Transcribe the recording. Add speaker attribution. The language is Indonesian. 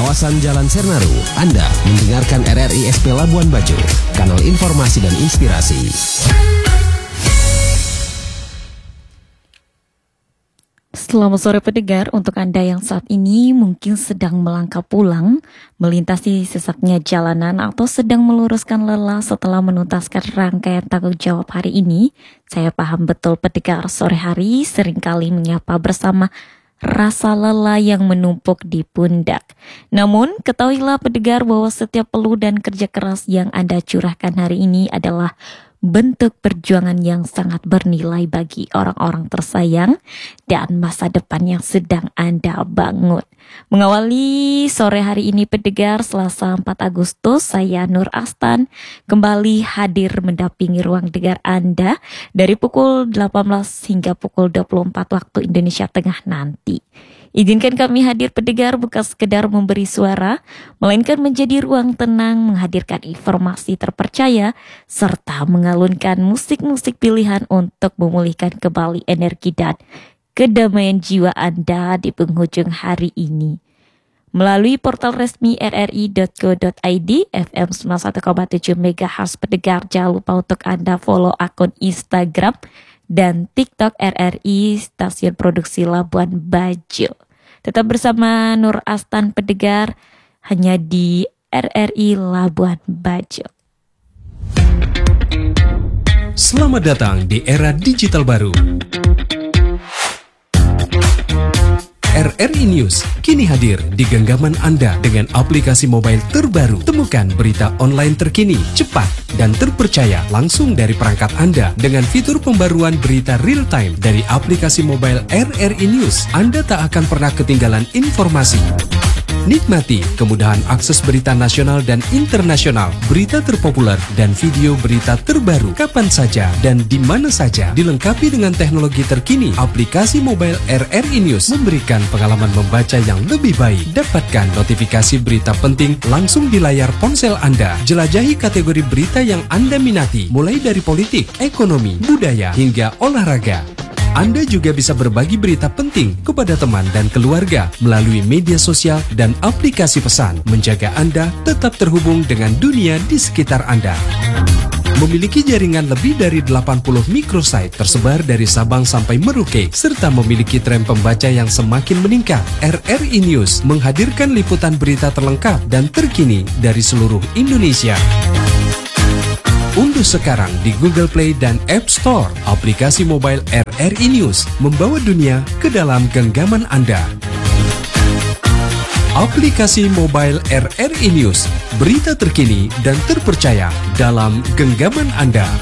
Speaker 1: kawasan Jalan Sernaru. Anda mendengarkan RRI SP Labuan Bajo, kanal informasi dan inspirasi.
Speaker 2: Selamat sore pendengar, untuk Anda yang saat ini mungkin sedang melangkah pulang, melintasi sesaknya jalanan atau sedang meluruskan lelah setelah menuntaskan rangkaian tanggung jawab hari ini. Saya paham betul pendengar sore hari seringkali menyapa bersama rasa lelah yang menumpuk di pundak. Namun ketahuilah pendengar bahwa setiap peluh dan kerja keras yang Anda curahkan hari ini adalah bentuk perjuangan yang sangat bernilai bagi orang-orang tersayang dan masa depan yang sedang Anda bangun. Mengawali sore hari ini pendengar Selasa 4 Agustus, saya Nur Astan kembali hadir mendampingi ruang dengar Anda dari pukul 18 hingga pukul 24 waktu Indonesia Tengah nanti. Izinkan kami hadir pendengar bukan sekedar memberi suara, melainkan menjadi ruang tenang, menghadirkan informasi terpercaya, serta mengalunkan musik-musik pilihan untuk memulihkan kembali energi dan kedamaian jiwa Anda di penghujung hari ini. Melalui portal resmi rri.co.id, FM 91,7 MHz pendengar, jangan lupa untuk Anda follow akun Instagram dan TikTok RRI Stasiun Produksi Labuan Bajo. Tetap bersama Nur Astan pendengar hanya di RRI Labuan Bajo.
Speaker 1: Selamat datang di era digital baru. RRI News kini hadir di genggaman Anda dengan aplikasi mobile terbaru. Temukan berita online terkini, cepat, dan terpercaya langsung dari perangkat Anda dengan fitur pembaruan berita real time dari aplikasi mobile RRI News. Anda tak akan pernah ketinggalan informasi. Nikmati kemudahan akses berita nasional dan internasional, berita terpopuler, dan video berita terbaru kapan saja dan di mana saja. Dilengkapi dengan teknologi terkini, aplikasi mobile RRI News memberikan pengalaman membaca yang lebih baik. Dapatkan notifikasi berita penting langsung di layar ponsel Anda. Jelajahi kategori berita yang Anda minati, mulai dari politik, ekonomi, budaya, hingga olahraga. Anda juga bisa berbagi berita penting kepada teman dan keluarga melalui media sosial dan aplikasi pesan, menjaga Anda tetap terhubung dengan dunia di sekitar Anda. Memiliki jaringan lebih dari 80 microsite tersebar dari Sabang sampai Merauke, serta memiliki tren pembaca yang semakin meningkat. RRI News menghadirkan liputan berita terlengkap dan terkini dari seluruh Indonesia. Unduh sekarang di Google Play dan App Store aplikasi mobile RRI News, membawa dunia ke dalam genggaman Anda. Aplikasi mobile RRI News, berita terkini dan terpercaya dalam genggaman Anda.